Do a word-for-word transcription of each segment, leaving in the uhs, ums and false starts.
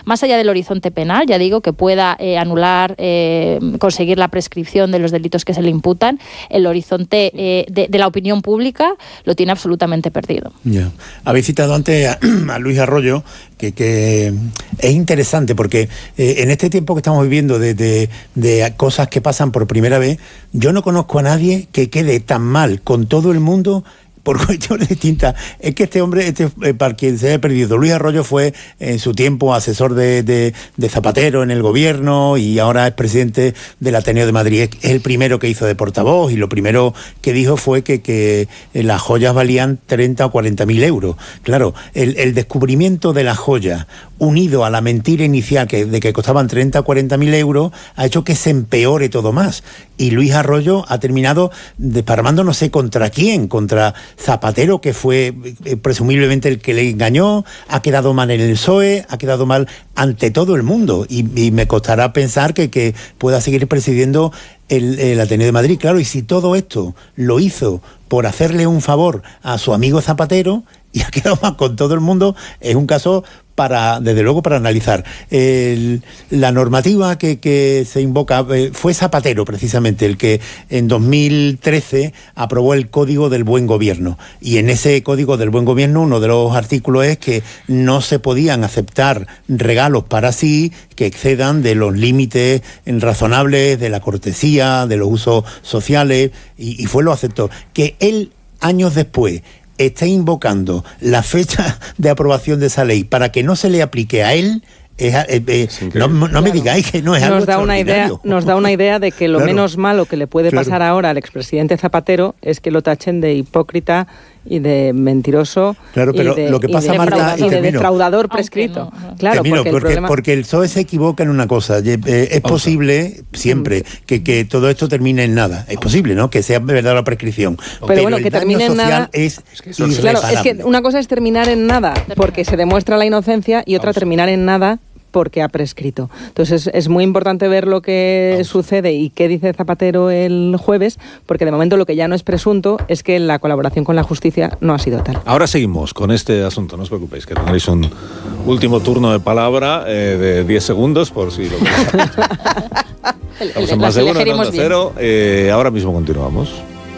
más allá del horizonte penal, ya digo, que pueda eh, anular, eh, conseguir la prescripción de los delitos que se le imputan, el horizonte eh, de, de la opinión pública lo tiene absolutamente perdido. Yeah. Habéis citado antes a, a Luis Arroyo, que, que es interesante porque eh, en este tiempo que estamos viviendo de, de, de cosas que pasan por primera vez, yo no conozco a nadie que quede tan mal con todo el mundo por cuestiones distintas. Es que este hombre, este, eh, para quien se haya perdido, Luis Arroyo fue en su tiempo asesor de, de, de Zapatero en el gobierno y ahora es presidente del Ateneo de Madrid. Es el primero que hizo de portavoz y lo primero que dijo fue que, que las joyas valían treinta o cuarenta mil euros. Claro, el, el descubrimiento de las joyas unido a la mentira inicial que, de que costaban treinta o cuarenta mil euros ha hecho que se empeore todo más. Y Luis Arroyo ha terminado desparramando no sé contra quién, contra Zapatero, que fue eh, presumiblemente el que le engañó, ha quedado mal en el P S O E, ha quedado mal ante todo el mundo y, y me costará pensar que, que pueda seguir presidiendo el, el Ateneo de Madrid. Claro, y si todo esto lo hizo por hacerle un favor a su amigo Zapatero y ha quedado mal con todo el mundo, es un caso para, desde luego, para analizar. El, la normativa que, que se invoca eh, fue Zapatero, precisamente, el que en dos mil trece aprobó el Código del Buen Gobierno. Y en ese Código del Buen Gobierno, uno de los artículos es que no se podían aceptar regalos para sí que excedan de los límites razonables de la cortesía, de los usos sociales, y, y fue lo aceptó. Que él, años después, está invocando la fecha de aprobación de esa ley para que no se le aplique a él, es, eh, eh, no, no claro. me digáis que no es nos algo da una idea Nos da una idea de que lo claro. menos malo que le puede claro. pasar ahora al expresidente Zapatero es que lo tachen de hipócrita y de mentiroso claro, pero y de, lo que pasa, y de, Marta, y de defraudador prescrito. No, no. Claro, termino, porque, porque, el problema... porque el P S O E se equivoca en una cosa. Eh, es Vamos posible siempre que, que todo esto termine en nada. Es posible, ¿no? Que sea de verdad la prescripción. Pero, pero bueno, que termine en nada es, es que claro, es que una cosa es terminar en nada porque se demuestra la inocencia y otra Vamos. terminar en nada porque ha prescrito. Entonces es, es muy importante ver lo que Vamos. sucede y qué dice Zapatero el jueves, porque de momento lo que ya no es presunto es que la colaboración con la justicia no ha sido tal. Ahora seguimos con este asunto, no os preocupéis, que tendréis un último turno de palabra eh, de diez segundos por si lo que Estamos en más de uno, en Onda Cero. Eh, ahora mismo continuamos.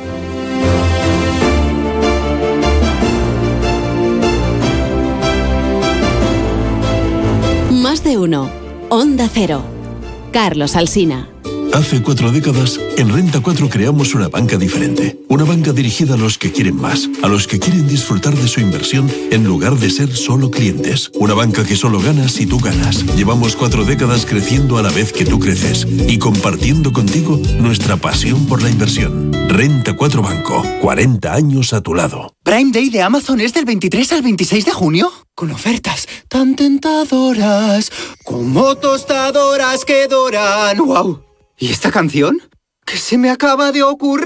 Más de uno. Onda Cero. Carlos Alsina. Hace cuatro décadas, en Renta cuatro creamos una banca diferente. Una banca dirigida a los que quieren más, a los que quieren disfrutar de su inversión en lugar de ser solo clientes. Una banca que solo gana si tú ganas. Llevamos cuatro décadas creciendo a la vez que tú creces y compartiendo contigo nuestra pasión por la inversión. Renta cuatro Banco, cuarenta años a tu lado. Prime Day de Amazon es del veintitrés al veintiséis de junio, con ofertas tan tentadoras como tostadoras que doran. ¡Wow! ¿Y esta canción? ¿Qué se me acaba de ocurrir?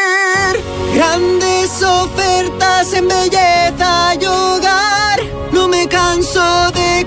Grandes ofertas en belleza y hogar. No me canso de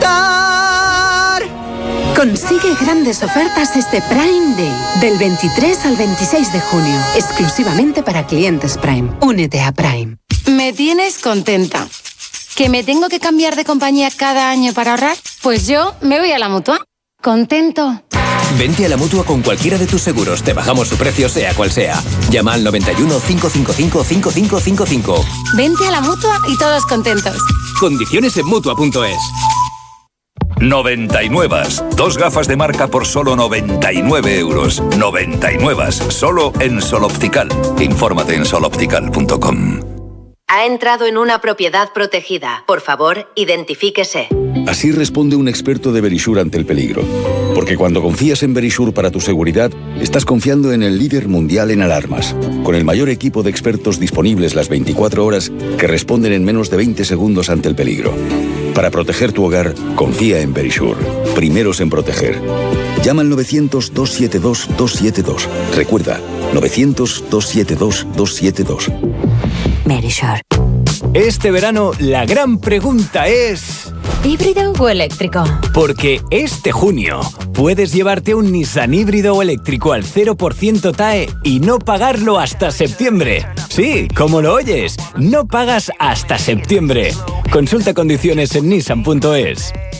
cantar. Consigue grandes ofertas este Prime Day, del veintitrés al veintiséis de junio, exclusivamente para clientes Prime. Únete a Prime. Me tienes contenta. ¿Que me tengo que cambiar de compañía cada año para ahorrar? Pues yo me voy a la Mutua. Contento. Vente a la Mutua con cualquiera de tus seguros. Te bajamos su precio sea cual sea. Llama al noventa y uno, cinco cinco cinco, cinco cinco cinco cinco. Vente a la Mutua y todos contentos. Condiciones en Mutua punto es. noventa y nueve. Dos gafas de marca por solo noventa y nueve euros. noventa y nueve. Solo en Sol Optical. Infórmate en sol optical punto com. Ha entrado en una propiedad protegida. Por favor, identifíquese. Así responde un experto de Verisure ante el peligro. Porque cuando confías en Verisure para tu seguridad, estás confiando en el líder mundial en alarmas, con el mayor equipo de expertos disponibles las veinticuatro horas que responden en menos de veinte segundos ante el peligro. Para proteger tu hogar, confía en Verisure. Primeros en proteger. Llama al novecientos, dos siete dos, dos siete dos. Recuerda, novecientos, dos siete dos, dos siete dos. Verisure. Este verano, la gran pregunta es... ¿híbrido o eléctrico? Porque este junio puedes llevarte un Nissan híbrido o eléctrico al cero por ciento T A E y no pagarlo hasta septiembre. Sí, como lo oyes, no pagas hasta septiembre. Consulta condiciones en nissan punto es.